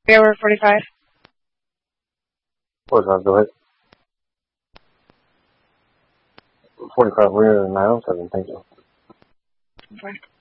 Yeah, we're 45. 45, go ahead. 45, we're 907, thank you. Okay.